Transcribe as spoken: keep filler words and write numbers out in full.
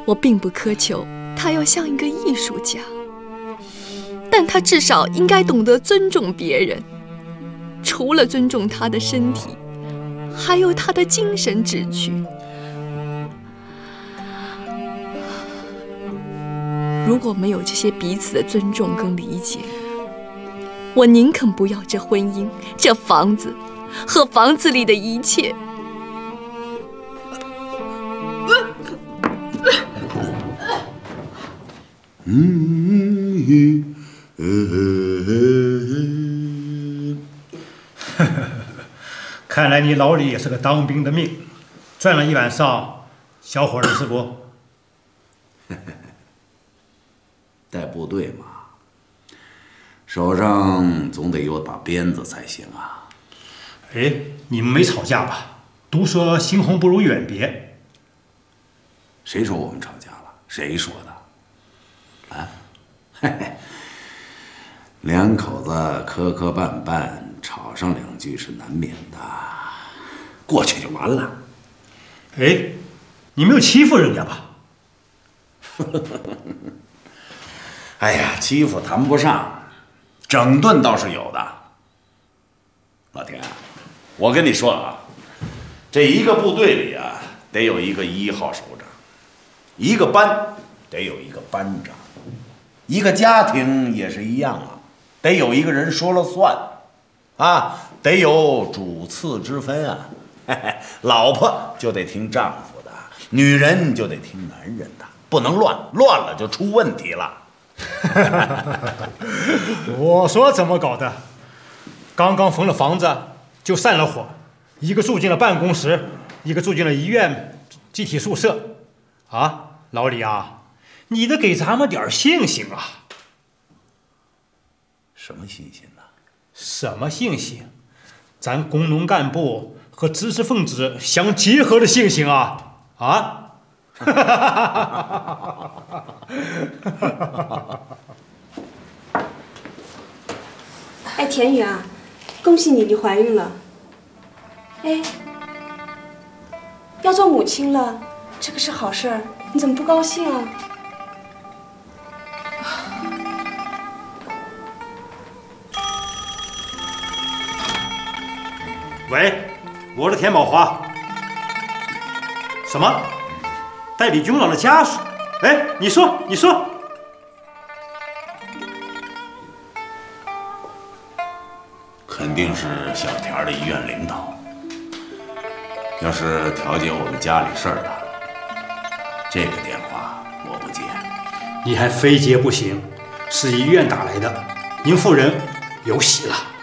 我并不苛求他要像一个艺术家，但他至少应该懂得尊重别人，除了尊重他的身体，还有他的精神志趣。如果没有这些彼此的尊重跟理解，我宁肯不要这婚姻、这房子和房子里的一切。 嗯， 看来你老李也是个当兵的命，转了一晚上，小伙儿是不？ 带部队嘛，手上总得有把鞭子才行啊。 哎，你们没吵架吧？都说新婚不如远别。 谁说我们吵架了？谁说的？啊，嘿嘿，两口子磕磕绊绊，吵上两句是难免的，过去就完了。 哎，你没有欺负人家吧？ 哎呀，欺负谈不上，整顿倒是有的。老田，我跟你说啊，这一个部队里啊，得有一个一号首长，一个班得有一个班长，一个家庭也是一样啊，得有一个人说了算，啊，得有主次之分啊。嘿嘿，老婆就得听丈夫的，女人就得听男人的，不能乱，乱了就出问题了。 我说怎么搞的？刚刚缝了房子就散了伙，一个住进了办公室，一个住进了医院集体宿舍。啊，老李啊，你得给咱们点信心啊！ 什么信心呢？ 什么信心？咱工农干部和知识分子相结合的信心啊！啊！ 哎，田雨啊，恭喜你，你怀孕了。哎，要做母亲了，这个是好事儿，你怎么不高兴啊？ 喂，我是田宝华。什么？代理军长的家属？哎，你说，你说。 肯定是小田的医院领导。要是调解我们家里事儿的，这个电话我不接。 你还非接不行，是医院打来的。您夫人有喜了。